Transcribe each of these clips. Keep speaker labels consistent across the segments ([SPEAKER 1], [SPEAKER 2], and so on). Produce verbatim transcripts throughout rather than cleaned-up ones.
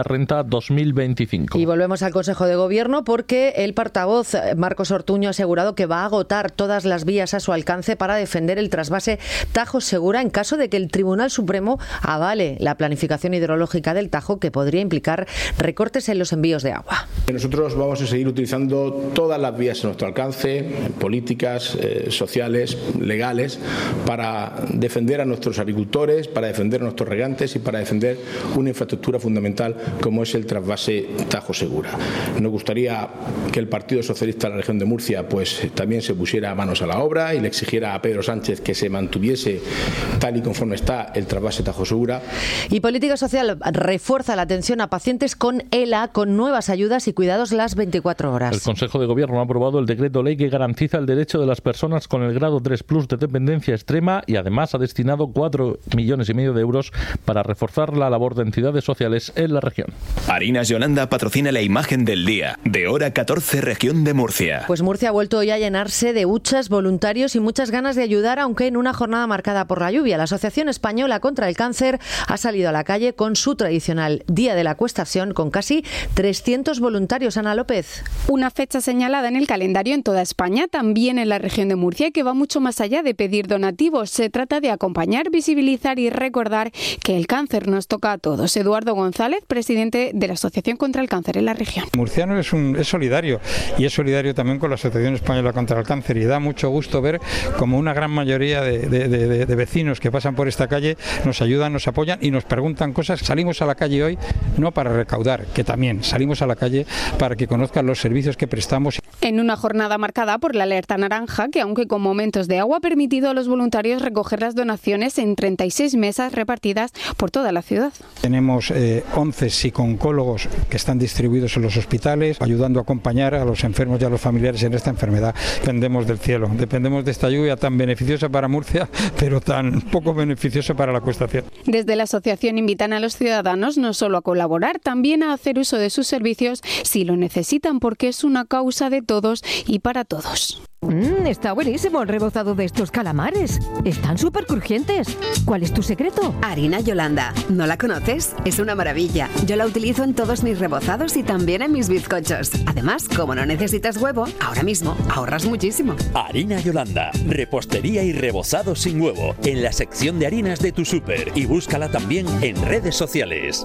[SPEAKER 1] renta dos mil veinticinco.
[SPEAKER 2] Y volvemos al Consejo de Gobierno porque el portavoz Marcos Ortuño ha asegurado que va a agotar todas las vías a su alcance para defender el trasvase Tajo Segura en caso de que el Tribunal Supremo avale la planificación hidrológica del Tajo, que podría implicar recortes en los envíos de agua.
[SPEAKER 3] Nosotros vamos a seguir utilizando todas las vías a nuestro alcance, políticas, eh, sociales, legales, para defender a nuestros agricultores, para defender a nuestros regantes y para defender una infraestructura fundamental como es el trasvase Tajo Segura. Nos gustaría que el Partido Socialista de la región de Murcia pues también se pusiera manos a la obra y le exigiera a Pedro Sánchez que se mantuviese tal y conforme está el trasvase Tajo Segura.
[SPEAKER 2] Y Política Social refuerza la atención a pacientes con E L A con nuevas ayudas y cuidados las veinticuatro horas.
[SPEAKER 1] El Consejo de Gobierno ha aprobado el decreto ley que garantiza el derecho de las personas con el grado tres plus de dependencia extrema y además ha destinado cuatro millones y medio de euros para reforzar la labor de entidades sociales en la región.
[SPEAKER 4] Harinas Yolanda patrocina la imagen del día de Hora catorce, región de Murcia.
[SPEAKER 2] Pues Murcia ha vuelto hoy a llenarse de huchas, voluntarios y muchas ganas de ayudar, aunque en una jornada marcada por la lluvia. La Asociación Española contra el Cáncer ha salido a la calle con su tradicional Día de la Acuestación con casi trescientos voluntarios. Ana López.
[SPEAKER 5] Una fecha señalada en el calendario en toda España, también en la región de Murcia, que va mucho más allá de pedir donativos. Se trata de acompañar, visibilizar y recordar que el cáncer nos toca a todos. Eduardo González, presidente de la Asociación contra el Cáncer en la región.
[SPEAKER 6] Murciano es, un, es solidario y es solidario también con la Asociación Española contra el Cáncer y da mucho gusto ver como una gran mayoría de, de, de, de vecinos que pasan por esta calle nos ayudan, nos apoyan y nos preguntan cosas. Salimos a la calle hoy no para recaudar, que también salimos a la calle para que conozcan los servicios que prestamos.
[SPEAKER 5] En una jornada marcada por la alerta naranja, que aunque con momentos de agua ha permitido a los voluntarios recoger las donaciones en treinta y seis mesas repartidas por toda la ciudad.
[SPEAKER 6] Tenemos eh, once psicooncólogos que están distribuidos en los hospitales, ayudando a acompañar a los enfermos y a los familiares en esta enfermedad. Dependemos del cielo, dependemos de esta lluvia tan beneficiosa para Murcia, pero tan poco beneficiosa para la acuestación.
[SPEAKER 5] Desde la asociación invitan a los ciudadanos no solo a colaborar, también a hacer uso de sus servicios si lo necesitan, porque es una causa de todos y para todos.
[SPEAKER 7] Mm, está buenísimo el rebozado de estos calamares. Están súper crujientes. ¿Cuál es tu secreto?
[SPEAKER 8] Harina Yolanda. ¿No la conoces? Es una maravilla. Yo la utilizo en todos mis rebozados y también en mis bizcochos. Además, como no necesitas huevo, ahora mismo ahorras muchísimo.
[SPEAKER 9] Harina Yolanda. Repostería y rebozado sin huevo. En la sección de harinas de tu súper. Y búscala también en redes sociales.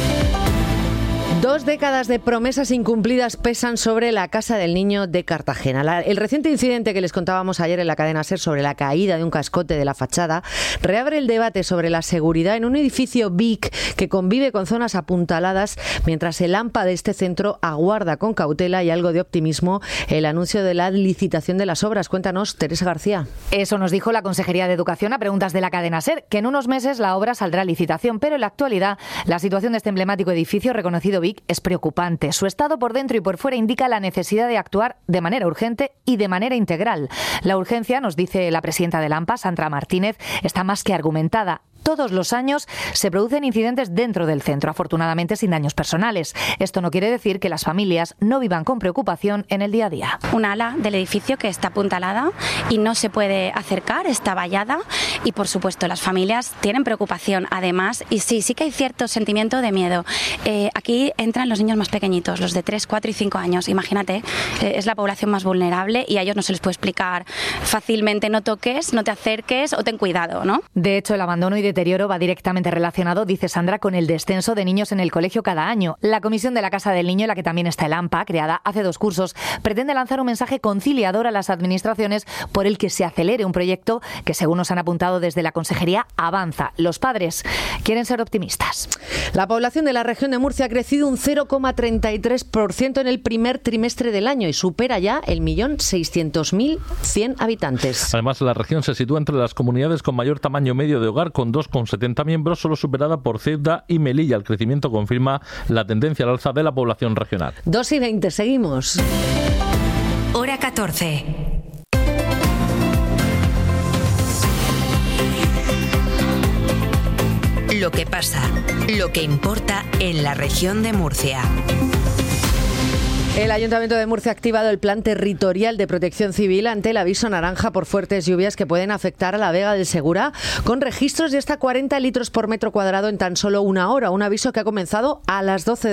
[SPEAKER 2] Dos décadas de promesas incumplidas pesan sobre la Casa del Niño de Cartagena. La, el reciente incidente que les contábamos ayer en la cadena SER sobre la caída de un cascote de la fachada reabre el debate sobre la seguridad en un edificio B I C que convive con zonas apuntaladas, mientras el AMPA de este centro aguarda con cautela y algo de optimismo el anuncio de la licitación de las obras. Cuéntanos, Teresa García.
[SPEAKER 10] Eso nos dijo la Consejería de Educación a preguntas de la cadena SER, que en unos meses la obra saldrá a licitación, pero en la actualidad la situación de este emblemático edificio reconocido B I C es preocupante. Su estado por dentro y por fuera indica la necesidad de actuar de manera urgente y de manera integral. La urgencia, nos dice la presidenta del AMPA, Sandra Martínez, está más que argumentada. Todos los años se producen incidentes dentro del centro, afortunadamente sin daños personales. Esto no quiere decir que las familias no vivan con preocupación en el día a día.
[SPEAKER 11] Un ala del edificio que está apuntalada y no se puede acercar, está vallada y por supuesto las familias tienen preocupación además y sí, sí que hay cierto sentimiento de miedo. Eh, aquí entran los niños más pequeñitos, los de tres, cuatro y cinco años. Imagínate, eh, es la población más vulnerable y a ellos no se les puede explicar fácilmente no toques, no te acerques o ten cuidado, ¿no?
[SPEAKER 10] De hecho, el abandono y de deterioro va directamente relacionado, dice Sandra, con el descenso de niños en el colegio cada año. La Comisión de la Casa del Niño, en la que también está el AMPA, creada hace dos cursos, pretende lanzar un mensaje conciliador a las administraciones por el que se acelere un proyecto que, según nos han apuntado desde la Consejería, avanza. Los padres quieren ser optimistas.
[SPEAKER 2] La población de la región de Murcia ha crecido un cero coma treinta y tres por ciento en el primer trimestre del año y supera ya el millón seiscientos mil cien habitantes.
[SPEAKER 1] Además, la región se sitúa entre las comunidades con mayor tamaño medio de hogar, con dos con setenta miembros, solo superada por Ceuta y Melilla. El crecimiento confirma la tendencia al alza de la población regional.
[SPEAKER 2] dos y veinte, seguimos.
[SPEAKER 12] Hora catorce. Lo que pasa, lo que importa en la región de Murcia.
[SPEAKER 2] El Ayuntamiento de Murcia ha activado el Plan Territorial de Protección Civil ante el aviso naranja por fuertes lluvias que pueden afectar a la Vega del Segura, con registros de hasta cuarenta litros por metro cuadrado en tan solo una hora. Un aviso que ha comenzado a las doce